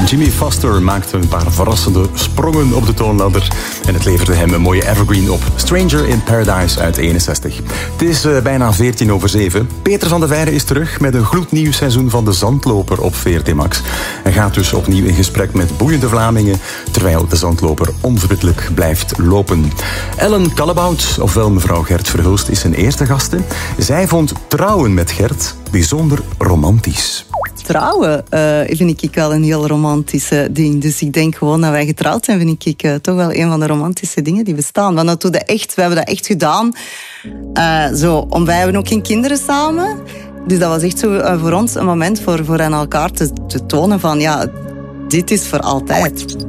Jimmy Foster maakte een paar verrassende sprongen op de toonladder en het leverde hem een mooie evergreen op. Stranger in Paradise uit 61. Het is bijna 7:14. Peter van der Veijren is terug met een gloednieuw seizoen van De Zandloper op VRT Max. Hij gaat dus opnieuw in gesprek met boeiende Vlamingen, terwijl de zandloper onverbiddelijk blijft lopen. Ellen Kallebout, ofwel mevrouw Gert Verhulst, is zijn eerste gaste. Zij vond trouwen met Gert bijzonder romantisch. Trouwen vind ik wel een heel romantische ding. Dus ik denk gewoon dat wij getrouwd zijn, vind ik toch wel een van de romantische dingen die bestaan. Want dat we hebben dat echt gedaan. Wij hebben ook geen kinderen samen. Dus dat was echt zo voor ons een moment voor aan elkaar te tonen van ja, dit is voor altijd.